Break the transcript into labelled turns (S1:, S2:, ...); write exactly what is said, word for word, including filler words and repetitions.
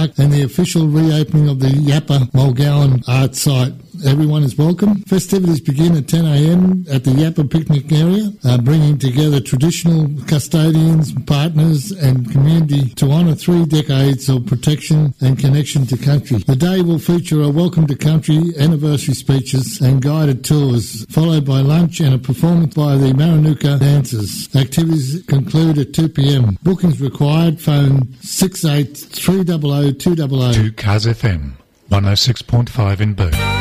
S1: and the official reopening of the Yappa Mulgowan art site. Everyone is welcome. Festivities begin at ten a m at the Yappa picnic area, uh, bringing together traditional custodians, partners and community to honour three decades of protection and connection to country. The day will feature a welcome to country, anniversary speeches and guided tours, followed by lunch and a performance by the Maranuka dancers. Activities conclude at two p m. Bookings required. Phone six eight three zero zero two zero zero.
S2: To Cars F M, one oh six point five in Bourke.